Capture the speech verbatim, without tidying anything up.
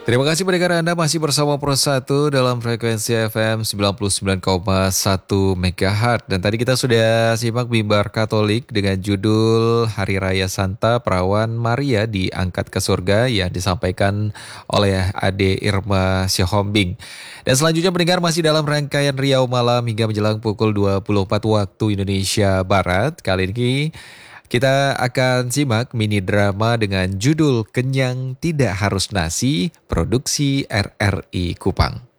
Terima kasih pendengar Anda masih bersama Pro satu dalam frekuensi F M sembilan puluh sembilan koma satu MHz. Dan tadi kita sudah simak mimbar Katolik dengan judul Hari Raya Santa Perawan Maria diangkat ke surga yang disampaikan oleh Ade Irma Syahombing. Dan selanjutnya pendengar masih dalam rangkaian Riau Malam hingga menjelang pukul dua puluh empat waktu Indonesia Barat. Kali ini kita akan simak mini drama dengan judul Kenyang Tidak Harus Nasi, produksi R R I Kupang.